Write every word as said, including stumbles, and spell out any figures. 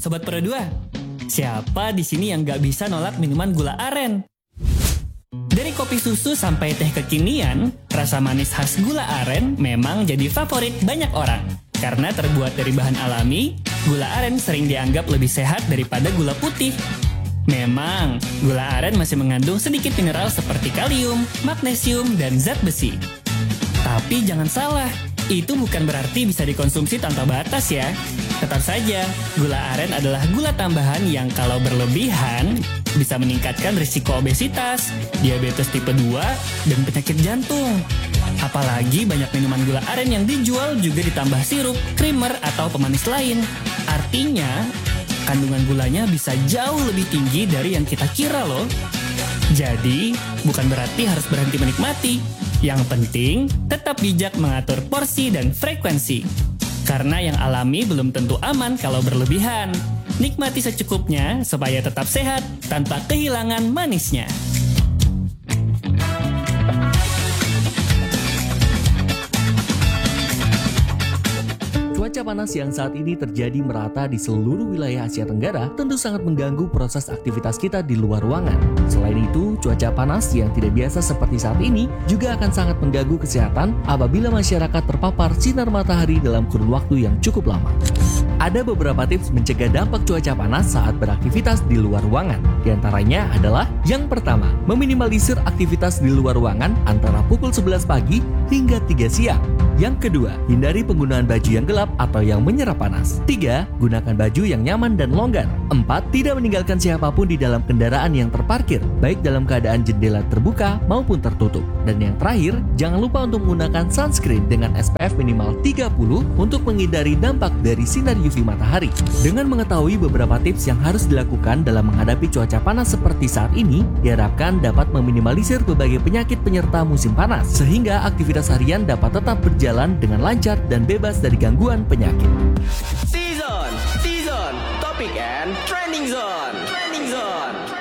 Sobat Pro dua, siapa di sini yang gak bisa nolak minuman gula aren? Dari kopi susu sampai teh kekinian, rasa manis khas gula aren memang jadi favorit banyak orang. Karena terbuat dari bahan alami, gula aren sering dianggap lebih sehat daripada gula putih. Memang, gula aren masih mengandung sedikit mineral seperti kalium, magnesium, dan zat besi. Tapi jangan salah, itu bukan berarti bisa dikonsumsi tanpa batas ya. Tetap saja, gula aren adalah gula tambahan yang kalau berlebihan bisa meningkatkan risiko obesitas, diabetes tipe dua, dan penyakit jantung. Apalagi banyak minuman gula aren yang dijual juga ditambah sirup, creamer, atau pemanis lain. Artinya, kandungan gulanya bisa jauh lebih tinggi dari yang kita kira loh. Jadi, bukan berarti harus berhenti menikmati. Yang penting, tetap bijak mengatur porsi dan frekuensi. Karena yang alami belum tentu aman kalau berlebihan. Nikmati secukupnya supaya tetap sehat tanpa kehilangan manisnya. Cuaca panas yang saat ini terjadi merata di seluruh wilayah Asia Tenggara tentu sangat mengganggu proses aktivitas kita di luar ruangan. Selain itu, cuaca panas yang tidak biasa seperti saat ini juga akan sangat mengganggu kesehatan apabila masyarakat terpapar sinar matahari dalam kurun waktu yang cukup lama. Ada beberapa tips mencegah dampak cuaca panas saat beraktivitas di luar ruangan. Di antaranya adalah yang pertama, meminimalisir aktivitas di luar ruangan antara pukul sebelas pagi hingga tiga siang. Yang kedua, hindari penggunaan baju yang gelap atau yang menyerap panas. Tiga, gunakan baju yang nyaman dan longgar. Empat, tidak meninggalkan siapapun di dalam kendaraan yang terparkir, baik dalam keadaan jendela terbuka maupun tertutup. Dan yang terakhir, jangan lupa untuk menggunakan sunscreen dengan S P F minimal tiga puluh untuk menghindari dampak dari sinar U V matahari. Dengan mengetahui beberapa tips yang harus dilakukan dalam menghadapi cuaca panas seperti saat ini, diharapkan dapat meminimalisir berbagai penyakit penyerta musim panas, sehingga aktivitas harian dapat tetap berjalan dengan lancar dan bebas dari gangguan penyakit. Season, season, Topik and Trending Zone, Trending Zone.